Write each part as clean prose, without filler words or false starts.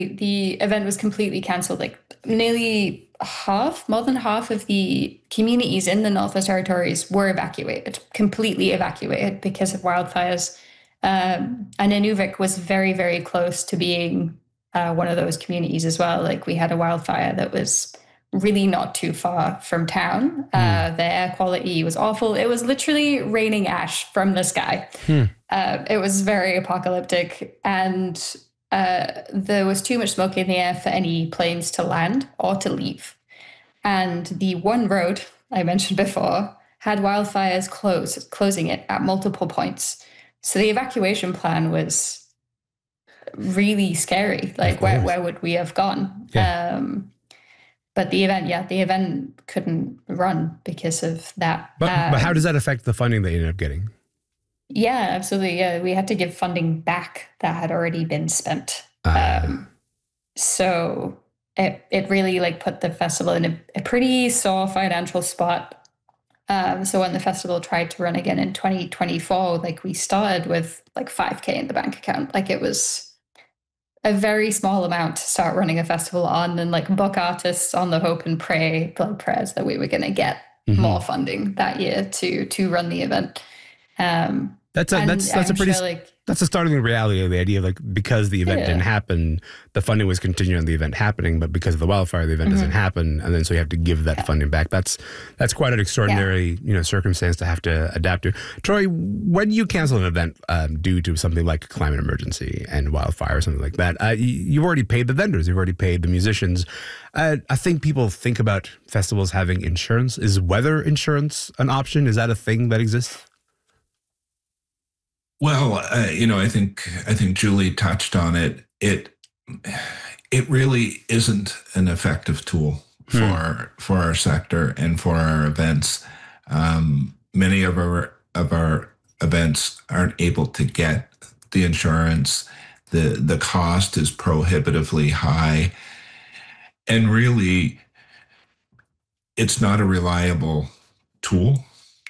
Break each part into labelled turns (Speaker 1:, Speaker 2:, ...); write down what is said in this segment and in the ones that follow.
Speaker 1: the event was completely cancelled. Like nearly half, more than half of the communities in the Northwest Territories were evacuated, completely evacuated because of wildfires. And Inuvik was very, very close to being one of those communities as well. Like we had a wildfire that was really not too far from town. The air quality was awful. It was literally raining ash from the sky. It was very apocalyptic, and there was too much smoke in the air for any planes to land or to leave. And the one road I mentioned before had wildfires closing it at multiple points. So the evacuation plan was really scary. Like where would we have gone?
Speaker 2: Yeah.
Speaker 1: But the event couldn't run because of that.
Speaker 2: But how does that affect the funding that you ended up getting?
Speaker 1: Yeah, absolutely. Yeah, we had to give funding back that had already been spent. So it really like put the festival in a pretty sore financial spot. So when the festival tried to run again in 2024, like we started with like $5,000 in the bank account. Like it was a very small amount to start running a festival on, and like book artists on the hope and blood prayers that we were going to get more funding that year to run the event.
Speaker 2: That's a startling reality of the idea of like, because the event didn't happen, the funding was continuing on the event happening, but because of the wildfire, the event doesn't happen, and then so you have to give that funding back. That's quite an extraordinary circumstance to have to adapt to. Troy, when you cancel an event due to something like a climate emergency and wildfire or something like that, you've already paid the vendors, you've already paid the musicians. I think people think about festivals having insurance. Is weather insurance an option? Is that a thing that exists?
Speaker 3: Well, I think Julie touched on it. It really isn't an effective tool for our sector and for our events. Many of our events aren't able to get the insurance. The cost is prohibitively high, and really, it's not a reliable tool.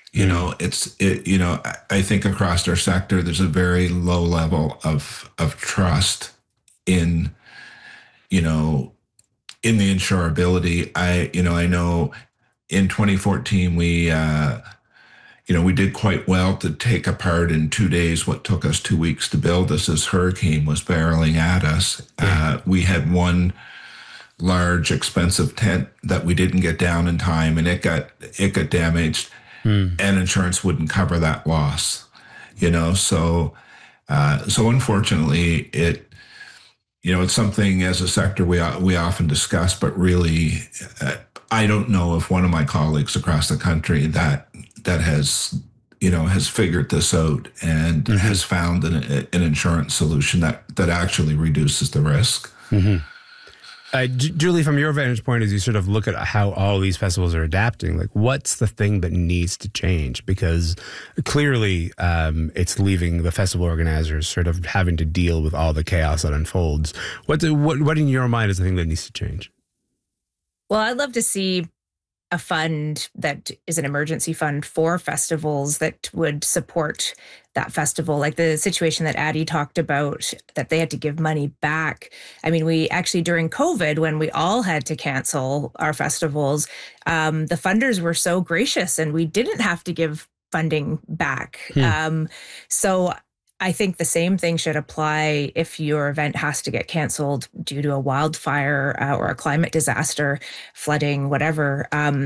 Speaker 3: I think across our sector, there's a very low level of trust in the insurability. I know in 2014, we did quite well to take apart in 2 days what took us 2 weeks to build. This hurricane was barreling at us. We had one large, expensive tent that we didn't get down in time, and it got damaged. And insurance wouldn't cover that loss, So unfortunately, it's something as a sector we often discuss, but really, I don't know if one of my colleagues across the country that has figured this out and has found an insurance solution that actually reduces the risk.
Speaker 2: Julie, from your vantage point, as you sort of look at how all these festivals are adapting, like what's the thing that needs to change? Because clearly it's leaving the festival organizers sort of having to deal with all the chaos that unfolds. What in your mind is the thing that needs to change?
Speaker 4: Well, I'd love to see a fund that is an emergency fund for festivals that would support that festival, like the situation that Addie talked about, that they had to give money back. I mean, we actually, during COVID, when we all had to cancel our festivals, the funders were so gracious and we didn't have to give funding back. So I think the same thing should apply if your event has to get canceled due to a wildfire or a climate disaster, flooding, whatever.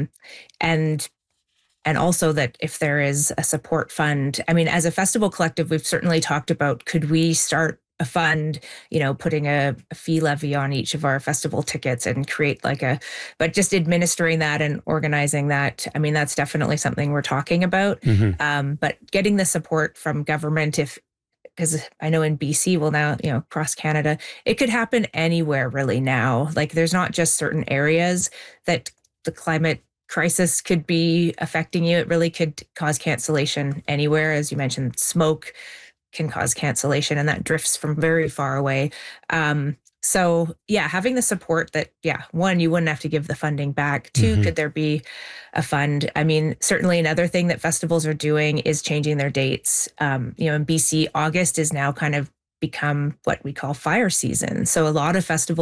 Speaker 4: And also that if there is a support fund, I mean, as a festival collective, we've certainly talked about, could we start a fund, putting a fee levy on each of our festival tickets and create but just administering that and organizing that. I mean, that's definitely something we're talking about. But getting the support from government, because I know in BC, well now, across Canada, it could happen anywhere really now. Like there's not just certain areas that the climate crisis could be affecting you. It really could cause cancellation anywhere. As you mentioned, smoke can cause cancellation, and that drifts from very far away. So yeah, having the support that, one, you wouldn't have to give the funding back. Two, could there be a fund? I mean, certainly another thing that festivals are doing is changing their dates. In BC, August is now kind of become what we call fire season. So a lot of festivals